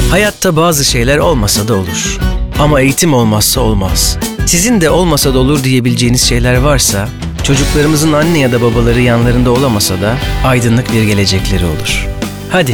Hayatta bazı şeyler olmasa da olur. Ama eğitim olmazsa olmaz. Sizin de olmasa da olur diyebileceğiniz şeyler varsa, çocuklarımızın anne ya da babaları yanlarında olamasa da aydınlık bir gelecekleri olur.